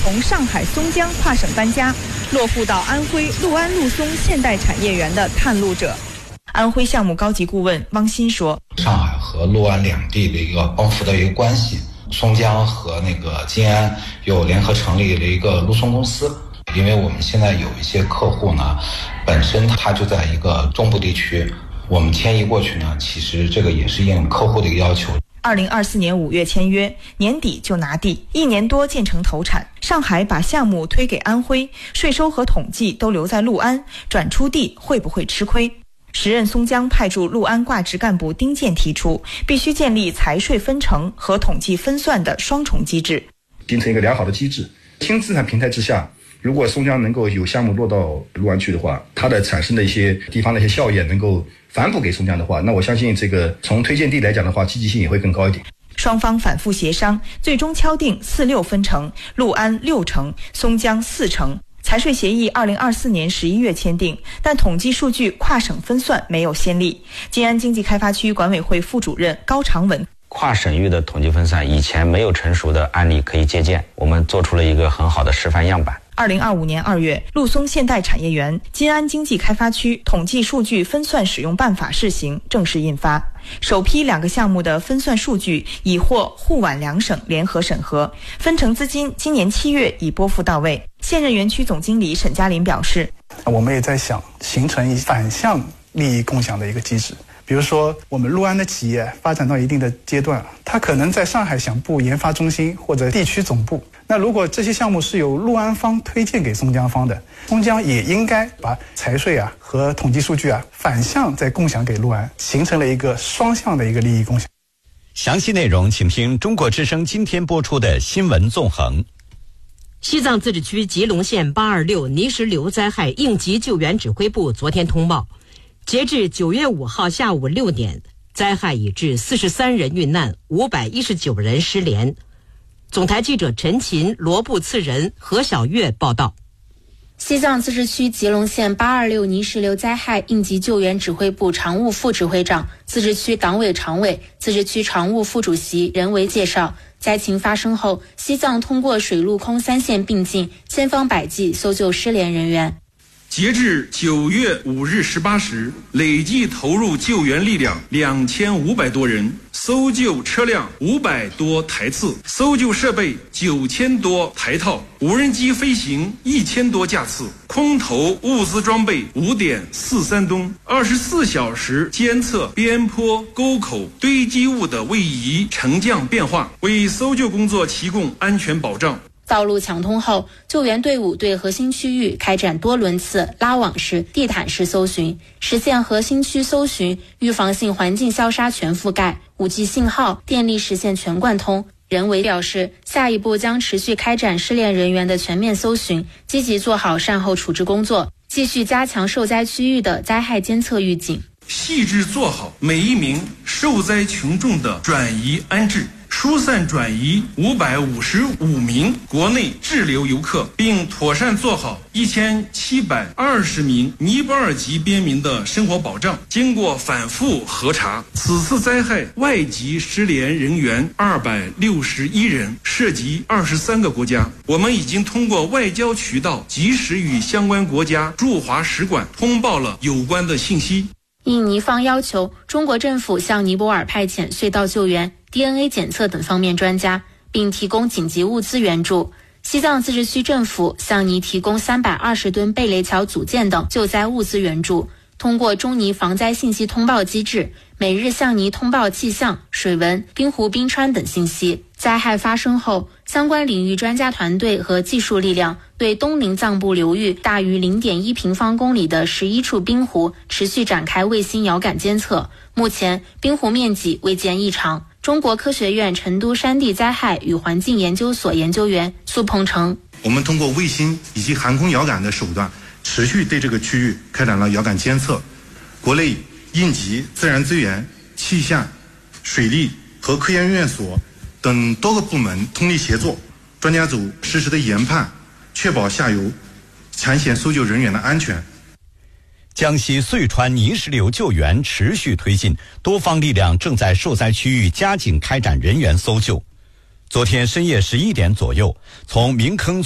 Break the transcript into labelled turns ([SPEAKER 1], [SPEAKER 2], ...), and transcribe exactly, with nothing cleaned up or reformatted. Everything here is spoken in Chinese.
[SPEAKER 1] 从上海松江跨省搬家，落户到安徽六安陆松现代产业园的探路者。安徽项目高级顾问汪鑫说：
[SPEAKER 2] 上海和六安两地的一个帮扶的一个关系，松江和那个金安又联合成立了一个陆松公司。因为我们现在有一些客户呢，本身他就在一个中部地区，我们迁移过去呢，其实这个也是应客户的一个要求。
[SPEAKER 1] 二零二四年五月签约，年底就拿地，一年多建成投产。上海把项目推给安徽，税收和统计都留在六安，转出地会不会吃亏？时任松江派驻六安挂职干部丁健提出，必须建立财税分成和统计分算的双重机制，
[SPEAKER 3] 形成一个良好的机制。轻资产平台之下，如果松江能够有项目落到六安去的话，它的产生的一些地方的一些效益能够反哺给松江的话，那我相信这个从推荐地来讲的话，积极性也会更高一点。
[SPEAKER 1] 双方反复协商，最终敲定四六分成，六安六成，松江四成。财税协议二零二四年十一月签订，但统计数据跨省分算没有先例。金安经济开发区管委会副主任高长文：
[SPEAKER 4] 跨省域的统计分算以前没有成熟的案例可以借鉴，我们做出了一个很好的示范样板。
[SPEAKER 1] 二零二五年二月，陆松现代产业园金安经济开发区统计数据分算使用办法试行正式印发，首批两个项目的分算数据已获沪皖两省联合审核，分成资金今年七月已拨付到位。现任园区总经理沈嘉林表示，
[SPEAKER 5] 我们也在想形成一反向利益共享的一个机制。比如说我们六安的企业发展到一定的阶段，它可能在上海想布研发中心或者地区总部，那如果这些项目是由六安方推荐给松江方的，松江也应该把财税啊和统计数据啊反向再共享给六安，形成了一个双向的一个利益共享。
[SPEAKER 6] 详细内容请听中国之声今天播出的新闻纵横。
[SPEAKER 7] 西藏自治区吉隆县八二六泥石流灾害应急救援指挥部昨天通报，截至九月五号下午六点，灾害已致四十三人遇难，五百一十九人失联。总台记者陈琴、罗布次仁、何小月报道。
[SPEAKER 8] 西藏自治区吉隆县八二六泥石流灾害应急救援指挥部常务副指挥长、自治区党委常委、自治区常务副主席任维介绍，灾情发生后，西藏通过水陆空三线并进，千方百计搜救失联人员。
[SPEAKER 9] 截至九月五日十八时，累计投入救援力量两千五百多人，搜救车辆五百多台次，搜救设备九千多台套，无人机飞行一千多架次，空投物资装备五点四三吨，二十四小时监测边坡、沟口、堆积物的位移沉降变化，为搜救工作提供安全保障。
[SPEAKER 8] 道路抢通后，救援队伍对核心区域开展多轮次拉网式、地毯式搜寻，实现核心区搜寻、预防性环境消杀全覆盖， 五 G 信号、电力实现全贯通。任维表示，下一步将持续开展失联人员的全面搜寻，积极做好善后处置工作，继续加强受灾区域的灾害监测预警，
[SPEAKER 9] 细致做好每一名受灾群众的转移安置，疏散转移五百五十五名国内滞留游客，并妥善做好一千七百二十名尼泊尔籍边民的生活保障。经过反复核查，此次灾害外籍失联人员二百六十一人，涉及二十三个国家。我们已经通过外交渠道及时与相关国家驻华使馆通报了有关的信息。
[SPEAKER 8] 应尼方要求，中国政府向尼泊尔派遣隧道救援、D N A 检测等方面专家，并提供紧急物资援助。西藏自治区政府向尼提供三百二十吨贝雷桥组件等救灾物资援助。通过中尼防灾信息通报机制，每日向尼通报气象、水文、冰湖冰川等信息。灾害发生后，相关领域专家团队和技术力量对东宁藏布流域大于 零点一平方公里的十一处冰湖持续展开卫星遥感监测，目前冰湖面积未见异常。中国科学院成都山地灾害与环境研究所研究员苏鹏程，
[SPEAKER 10] 我们通过卫星以及航空遥感的手段，持续对这个区域开展了遥感监测。国内应急、自然资源、气象、水利和科研院所等多个部门通力协作，专家组实时的研判，确保下游抢险搜救人员的安全。
[SPEAKER 6] 江西遂川泥石流救援持续推进，多方力量正在受灾区域加紧开展人员搜救。昨天深夜十一点左右，从明坑